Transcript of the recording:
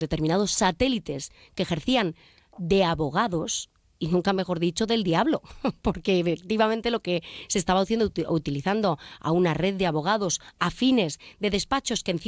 determinados satélites que ejercían de abogados, y nunca mejor dicho, del diablo, porque efectivamente lo que se estaba haciendo utilizando a una red de abogados afines de despachos que encima